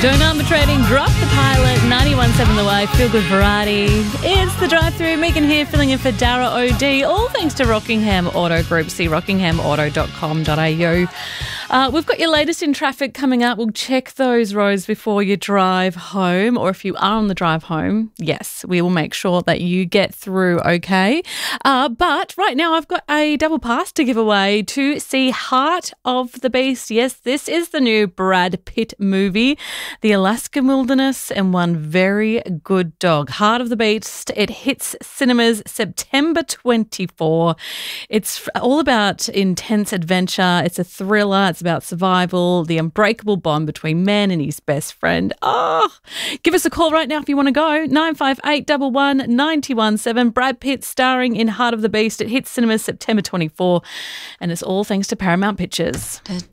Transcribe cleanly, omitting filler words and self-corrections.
Doing number trading, drop the pilot, 91.7 The Way, feel good variety. It's the drive-through. Megan here, filling in for Dara OD. All thanks to Rockingham Auto Group. See rockinghamauto.com.au. We've got your latest in traffic coming up. We'll check those roads before you drive home, or if you are on the drive home, yes, we will make sure that you get through okay. But right now I've got a double pass to give away to see Heart of the Beast. Yes, this is the new Brad Pitt movie, The Alaskan Wilderness and One Very Good Dog. Heart of the Beast. It hits cinemas September 24. It's all about intense adventure. It's a thriller. It's about survival, the unbreakable bond between man and his best friend. Give us a call right now if you want to go. 958 11 917. Brad Pitt starring in Heart of the Beast. It hits cinemas September 24, and it's all thanks to Paramount Pictures.